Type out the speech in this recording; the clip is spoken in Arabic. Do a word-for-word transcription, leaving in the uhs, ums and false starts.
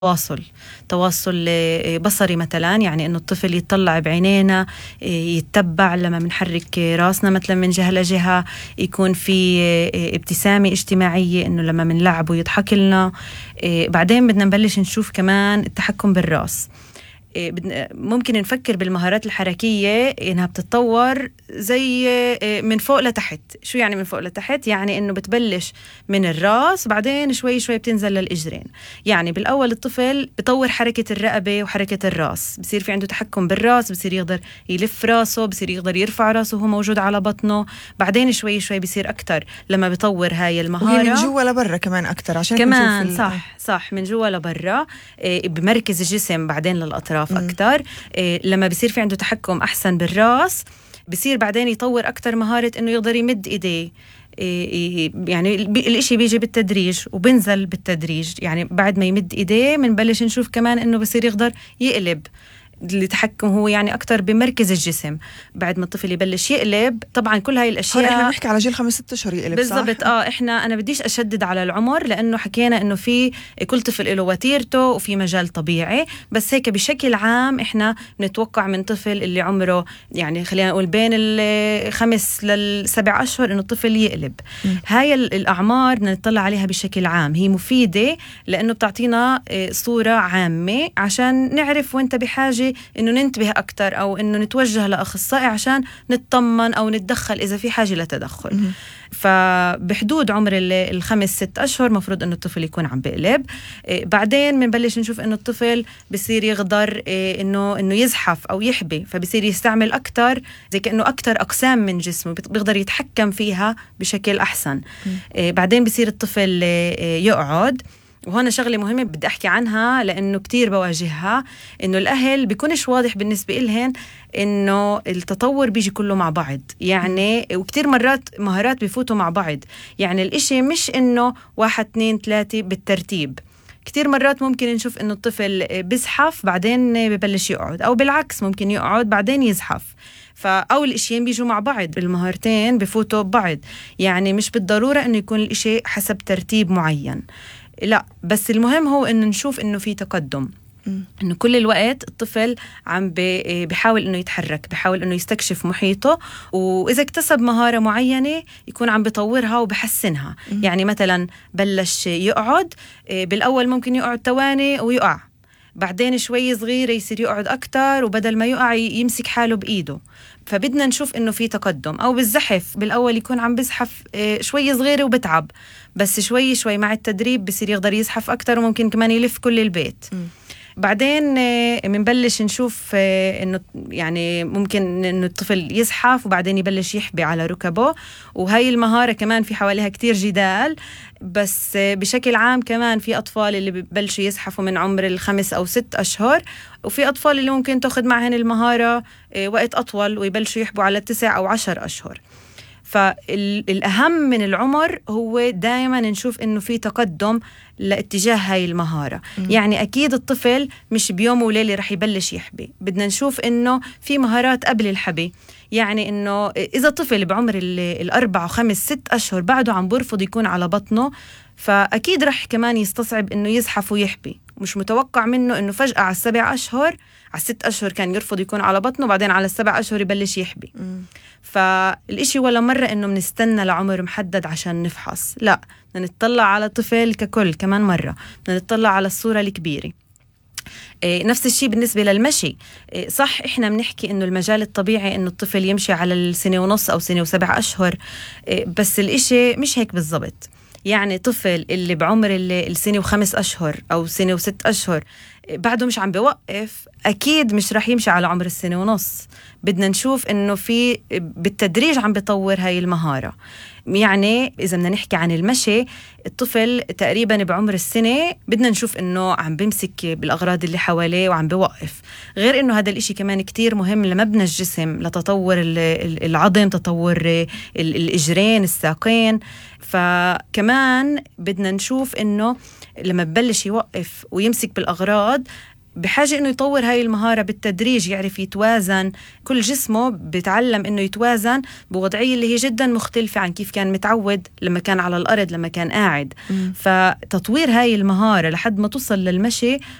تواصل تواصل بصري مثلا، يعني انه الطفل يتطلع بعينينا، يتبع لما بنحرك راسنا مثلا من جهة لجهة، يكون في ابتسامة اجتماعية، انه لما بنلعبه يضحك لنا. بعدين بدنا نبلش نشوف كمان التحكم بالراس. ممكن نفكر بالمهارات الحركية إنها بتتطور زي من فوق لتحت. شو يعني من فوق لتحت؟ يعني إنه بتبلش من الرأس، بعدين شوي شوي بتنزل للإجرين. يعني بالأول الطفل بطور حركة الرقبة وحركة الرأس، بصير في عنده تحكم بالرأس، بصير يقدر يلف رأسه، بصير يقدر يرفع رأسه وهو موجود على بطنه. بعدين شوي شوي بصير أكتر لما بطور هاي المهارة، وهي من جوا لبرا كمان أكتر، عشان كمان ال... صح صح من جوا لبرا، بمركز الجسم بعدين للأطراف أكتر. إيه لما بيصير في عنده تحكم أحسن بالرأس، بيصير بعدين يطور أكتر مهارة إنه يقدر يمد إيديه. إيه يعني الإشي بيجي بالتدريج وبنزل بالتدريج. يعني بعد ما يمد إيديه منبلش نشوف كمان إنه بيصير يقدر يقلب. التحكم هو يعني أكتر بمركز الجسم. بعد ما الطفل يبلش يقلب، طبعا كل هاي الأشياء احنا بنحكي على جيل خمس ست أشهر يقلب بالضبط. اه احنا انا بديش اشدد على العمر، لانه حكينا انه في كل طفل له وتيرته وفي مجال طبيعي، بس هيك بشكل عام احنا بنتوقع من طفل اللي عمره يعني خلينا نقول بين الخمس للسبع اشهر انه الطفل يقلب. م. هاي الاعمار بدنا نطلع عليها بشكل عام، هي مفيده لانه بتعطينا صوره عامه عشان نعرف وانت بحاجه انه ننتبه اكثر، او انه نتوجه لاخصائي عشان نطمن او نتدخل اذا في حاجه لتدخل. م. فبحدود عمر الخمس ست أشهر مفروض إنه الطفل يكون عم بقلب. إيه بعدين بنبلش نشوف إنه الطفل بصير يقدر إيه إنه إنه يزحف أو يحبي، فبصير يستعمل أكتر زي كأنه أكتر أقسام من جسمه بيقدر يتحكم فيها بشكل أحسن. إيه بعدين بصير الطفل إيه يقعد. وهنا شغلة مهمة بدي أحكي عنها لأنه كتير بواجهها، إنه الأهل بيكونش واضح بالنسبة إلهن إنه التطور بيجي كله مع بعض. يعني وكتير مرات مهارات بيفوتوا مع بعض، يعني الإشي مش إنه واحد اثنين ثلاثة بالترتيب. كتير مرات ممكن نشوف إنه الطفل بيزحف بعدين ببلش يقعد، أو بالعكس ممكن يقعد بعدين يزحف. فأول الإشيين بيجوا مع بعض، المهارتين بفوتوا ببعض. يعني مش بالضرورة إنه يكون الإشي حسب ترتيب معين، لا، بس المهم هو إنه نشوف إنه في تقدم، إنه كل الوقت الطفل عم بيحاول إنه يتحرك، بيحاول إنه يستكشف محيطه، وإذا اكتسب مهارة معينة يكون عم بيطورها وبحسنها. م- يعني مثلا بلش يقعد، بالأول ممكن يقعد تواني ويقع، بعدين شوي صغير يصير يقعد أكتر، وبدل ما يقع يمسك حاله بإيده. فبدنا نشوف إنه في تقدم. أو بالزحف، بالأول يكون عم بزحف شوي صغيرة وبتعب، بس شوي شوي مع التدريب بصير يقدر يزحف أكتر، وممكن كمان يلف كل البيت. م. بعدين منبلش نشوف إنه يعني ممكن إنه الطفل يزحف وبعدين يبلش يحبي على ركبه. وهي المهارة كمان في حواليها كتير جدال، بس بشكل عام كمان في أطفال اللي ببلشوا يزحفوا من عمر الخمس أو ست أشهر، وفي أطفال اللي ممكن تأخذ معهن المهارة وقت أطول ويبلشوا يحبوا على تسع أو عشر أشهر. فالأهم من العمر هو دائما نشوف إنه في تقدم لاتجاه هاي المهارة. م. يعني أكيد الطفل مش بيوم وليلة رح يبلش يحبي، بدنا نشوف إنه في مهارات قبل الحبي. يعني إنه إذا طفل بعمر الأربع وخمس ست أشهر بعده عم برفض يكون على بطنه، فأكيد رح كمان يستصعب إنه يزحف ويحبي. مش متوقع منه إنه فجأة على السبع أشهر، على الست أشهر كان يرفض يكون على بطنه، بعدين على السبع أشهر يبلش يحبي. م. فالإشي ولا مرة إنه منستنى لعمر محدد عشان نفحص، لا، بدنا نتطلع على طفل ككل. كمان مرة بدنا نتطلع على الصورة الكبيرة. إيه نفس الشيء بالنسبة للمشي. إيه صح، إحنا بنحكي إنه المجال الطبيعي إنه الطفل يمشي على السنة ونص أو سنة وسبع أشهر، إيه بس الإشي مش هيك بالضبط. يعني طفل اللي بعمر السنة وخمس أشهر أو سنة وست أشهر بعده مش عم بيوقف، أكيد مش رح يمشي على عمر السنة ونص. بدنا نشوف إنه في بالتدريج عم بيطور هاي المهارة. يعني إذا بدنا نحكي عن المشي، الطفل تقريبا بعمر السنة بدنا نشوف إنه عم بيمسك بالأغراض اللي حواليه وعم بيوقف. غير إنه هذا الإشي كمان كتير مهم لمبنى الجسم، لتطور العظم، تطور الإجرين، الساقين. فكمان بدنا نشوف إنه لما ببلش يوقف ويمسك بالأغراض بحاجة إنه يطور هاي المهارة بالتدريج، يعرف يتوازن، كل جسمه بيتعلم إنه يتوازن بوضعية اللي هي جدا مختلفة عن كيف كان متعود لما كان على الأرض، لما كان قاعد. م. فتطوير هاي المهارة لحد ما توصل للمشي